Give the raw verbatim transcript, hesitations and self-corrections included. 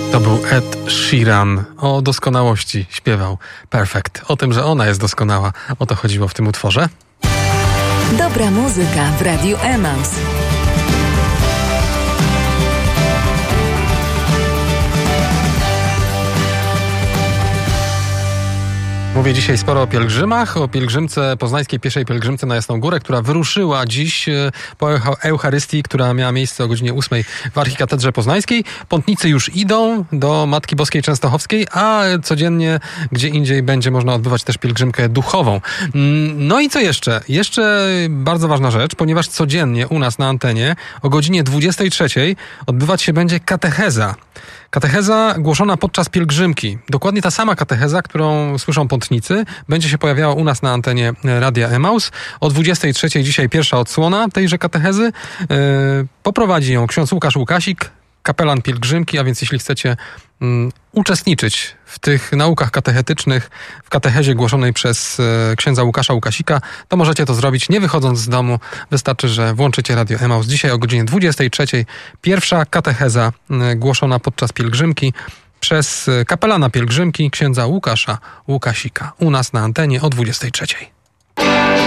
To był Ed Sheeran. O doskonałości śpiewał Perfect. O tym, że ona jest doskonała. O to chodziło w tym utworze. Dobra muzyka w Radiu Emaus. Mówię dzisiaj sporo o pielgrzymach, o pielgrzymce poznańskiej, pierwszej pielgrzymce na Jasną Górę, która wyruszyła dziś po Eucharystii, która miała miejsce o godzinie ósmej w Archikatedrze Poznańskiej. Pątnicy już idą do Matki Boskiej Częstochowskiej, a codziennie gdzie indziej będzie można odbywać też pielgrzymkę duchową. No i co jeszcze? Jeszcze bardzo ważna rzecz, ponieważ codziennie u nas na antenie o godzinie dwudziestej trzeciej odbywać się będzie katecheza. Katecheza głoszona podczas pielgrzymki. Dokładnie ta sama katecheza, którą słyszą pątnicy, będzie się pojawiała u nas na antenie Radia Emaus. O dwudziestej trzeciej dzisiaj pierwsza odsłona tejże katechezy. Yy, poprowadzi ją ksiądz Łukasz Łukasik, kapelan pielgrzymki, a więc jeśli chcecie um, uczestniczyć w tych naukach katechetycznych, w katechezie głoszonej przez e, księdza Łukasza Łukasika, to możecie to zrobić nie wychodząc z domu. Wystarczy, że włączycie Radio Emaus. Dzisiaj o godzinie dwudziestej trzeciej pierwsza katecheza e, głoszona podczas pielgrzymki przez kapelana pielgrzymki księdza Łukasza Łukasika. U nas na antenie o dwudziestej trzeciej.